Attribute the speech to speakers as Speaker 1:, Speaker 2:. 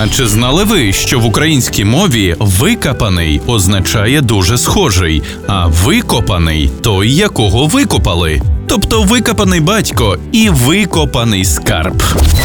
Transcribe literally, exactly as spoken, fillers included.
Speaker 1: А чи знали ви, що в українській мові «викопаний» означає «дуже схожий», а «викопаний» – той, якого викопали? Тобто викопаний батько і викопаний скарб.